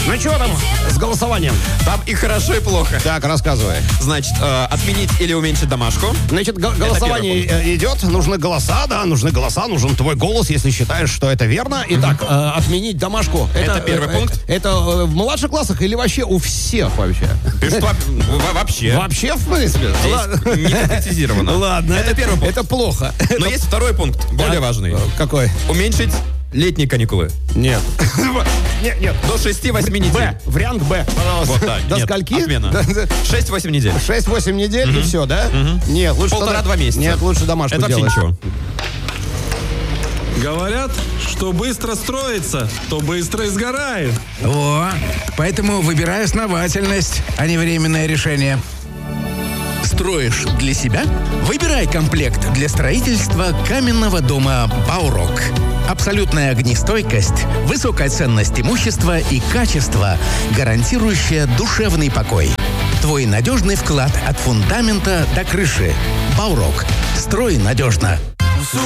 Ну что там с голосованием? Там и хорошо, и плохо. Так, рассказывай. Значит, отменить или уменьшить домашку. Значит, голосование идет. Нужны голоса, нужен твой голос, если считаешь, что это верно. Итак, отменить домашку. Это первый пункт. Это в младших классах или вообще у всех вообще? Ты что, вообще? Вообще, в принципе? Здесь не конкретизировано. Ладно. Это первый пункт. Это плохо. Но есть второй пункт, более важный. Какой? Уменьшить летние каникулы. Нет. Нет. До 6-8 недель. Вариант Б, пожалуйста. Вот, да. До Нет, скольки? отмена. 6-8 недель. 6-8 недель и все, да? Нет, лучше... 1,5-2 месяца. Нет, лучше домашку Это делать. вообще ничего. Говорят, что быстро строится, то быстро и сгорает. О, поэтому выбирай основательность, а не временное решение. Строишь для себя? Выбирай комплект для строительства каменного дома «Баурок». Абсолютная огнестойкость, высокая ценность имущества и качество, гарантирующее душевный покой. Твой надежный вклад от фундамента до крыши. «Баурок». Строй надежно.